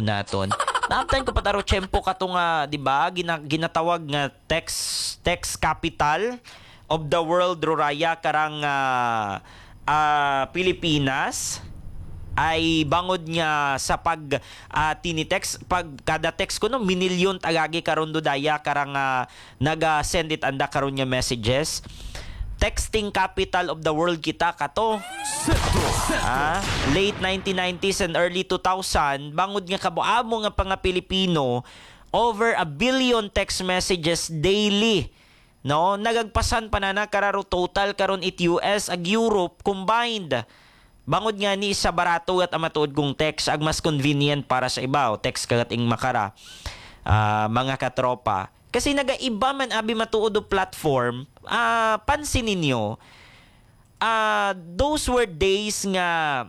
tiyempo naton. Naaptan ko pataro tiyempo kato nga, di ba? Ginatawag nga text capital of the world ruraya karang Pilipinas ay bangod nga sa tinitext pag kada text ko no minilyon tagagi karon do daya karang naga-send it anda karon nga messages. Texting capital of the world kita kato. Late 1990s and early 2000 bangod nga kabuamo nga panga Pilipino over 1 billion text messages daily. No, nagagpasan pa na kararo total karon it US ag Europe combined. Bangod nga ni sa barato at amatuod kong text ag mas convenient para sa iba. Text kagating makara mga katropa. Kasi nagaiba man abi matuod o platform, pansin ninyo, those were days nga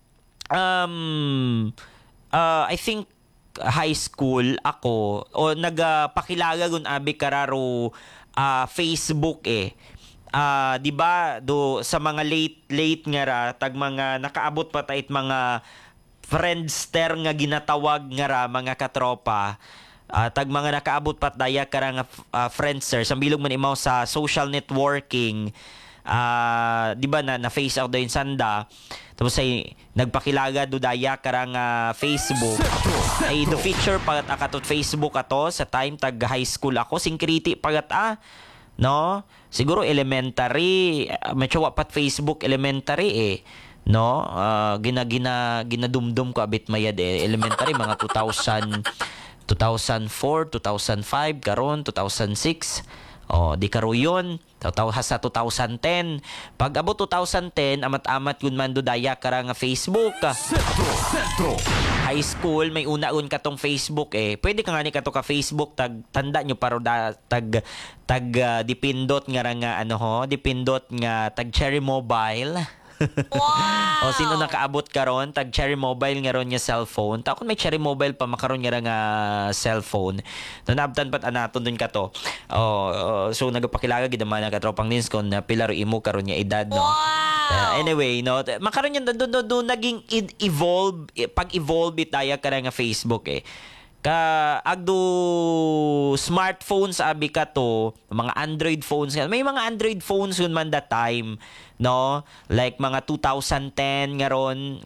I think high school ako o nagpakilala gun abi kararo Facebook di ba do sa mga late nga ra tag mga nakaabot pa tait mga friendster nga ginatawag nga ra mga katropa. Tag mga nakaabot pat daya karang friendster sa bilog man imaw sa social networking di ba na face out din sanda tapos ay nagpakilaga do daya karang Facebook ay do feature pagat akatot Facebook ato sa time tag high school ako singkriti pagat no siguro elementary macho pat Facebook elementary no ginadumdum ko abit mayad elementary mga 2004, 2005, karon 2006. Di karo yun. Sa 2010. Pag abot 2010, amat-amat yun man do daya karang Facebook. High school, may una-un katong Facebook Pwede ka nga ni kato ka Facebook, tanda nyo paro dipindot nga dipindot nga tag Cherry Mobile. Wow! O sino nakaabot karon tag Cherry Mobile nga ron nga cellphone. Ta kun may Cherry Mobile pa makaron nga nga cellphone. Nanabtan pat anaton dun kato. So nagapakilala gid man nga tropang nins kon pilaro imo karon nga edad no. Wow! Anyway, no, makaron yan doon naging evolve pag-evolve itaya kara nga Facebook agdo smartphones abi ka to mga Android phones may mga Android phones yun man that time no like mga 2010 nga ron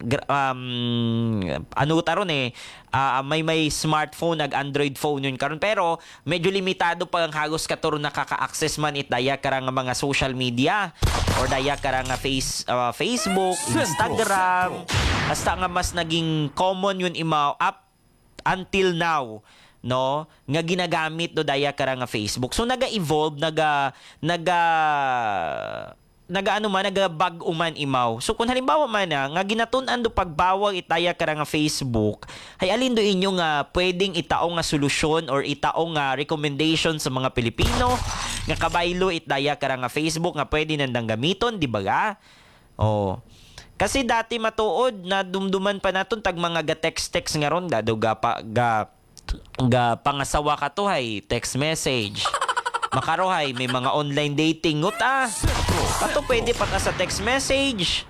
may smartphone nag Android phone yun karon pero medyo limitado pa ang hagos katuro nakaka-access man daya karang mga social media or daya karang Facebook, Instagram hasta nga mas naging common yun up until now no nga ginagamit do daya karang Facebook so naga-evolve nagabag uman imaw so kung halimbawa man nga ginatun-an do pagbawag itaya karang Facebook hay alin do inyo nga pwedeng itaong nga solusyon or itaong nga recommendation sa mga Pilipino nga kabaylo itaya karang Facebook nga pwede nandang gamiton di ba kasi dati matuod na dumduman pa naton tag mga ga-text nga ron ga pangasawa ka to hay text message. Makarohay may mga online dating kato pwede pa sa text message.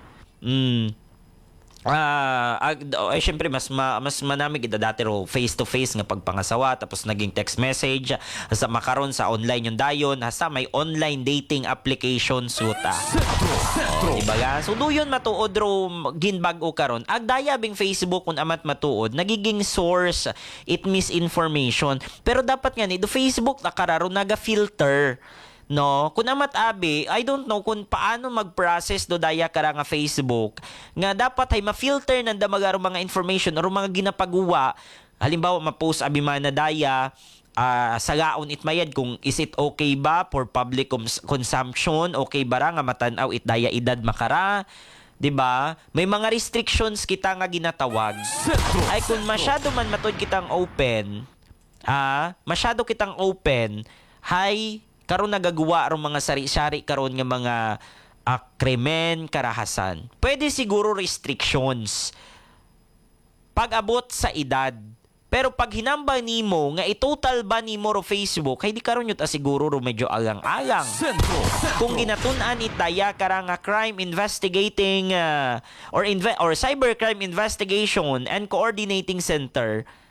Syempre mas manamig dati ro face to face nga pagpangasawa tapos naging text message sa makaron sa online yung dayon hasta may online dating application suta. Diba ga? So duyon matuod ro ginbag-o karon ag daya bing Facebook kun amat matuod nagiging source it misinformation pero dapat nga ni do Facebook nakararo naga-filter no kun amat abi I don't know kung paano mag-process do daya kara nga Facebook nga dapat ay ma-filter nanda magaro mga information or mga ginapagawa halimbawa ma-post abi man na daya sagaon it mayad kung is it okay ba for public consumption okay ba ra nga matan-aw it daya edad makara. Diba? May mga restrictions kita nga ginatawag. Ay kung masyado man matod kitang open, masyado kitang open, hay karon nagagawa ro mga sari-sari karon nga mga krimen, karahasan. Pwede siguro restrictions pag-abot sa edad. Pero pag hinambang nimo nga itotal ba nimo ro Facebook, hay di karon yun siguro ro medyo alang-alang. Kung ginatun-an itaya karang crime investigating or cybercrime investigation and coordinating center,